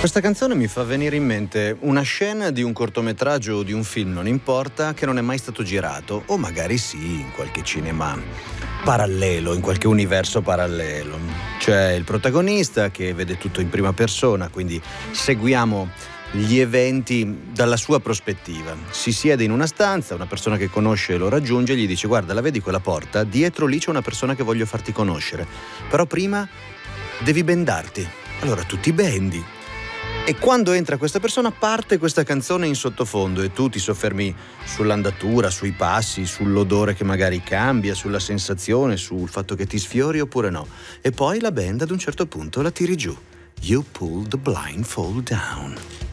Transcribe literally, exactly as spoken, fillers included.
Questa canzone mi fa venire in mente una scena di un cortometraggio o di un film, non importa, che non è mai stato girato, o magari sì, in qualche cinema parallelo, in qualche universo parallelo. C'è il protagonista che vede tutto in prima persona, quindi seguiamo gli eventi dalla sua prospettiva. Si siede in una stanza, una persona che conosce lo raggiunge e gli dice: guarda, la vedi quella porta? Dietro lì c'è una persona che voglio farti conoscere, però prima devi bendarti. Allora tu ti bendi. E quando entra questa persona parte questa canzone in sottofondo e tu ti soffermi sull'andatura, sui passi, sull'odore che magari cambia, sulla sensazione, sul fatto che ti sfiori oppure no. E poi la band ad un certo punto la tiri giù. You pull the blindfold down.